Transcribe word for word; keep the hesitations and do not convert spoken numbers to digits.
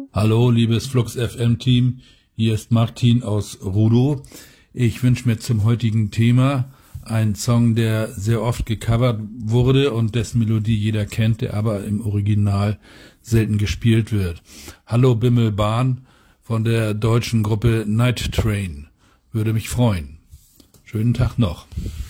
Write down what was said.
Hallo, liebes Flux F M Team, hier ist Martin aus Rudow. Ich wünsche mir zum heutigen Thema einen Song, der sehr oft gecovert wurde und dessen Melodie jeder kennt, der aber im Original selten gespielt wird. Hallo Bimmelbahn von der deutschen Gruppe Night Train. Würde mich freuen. Schönen Tag noch.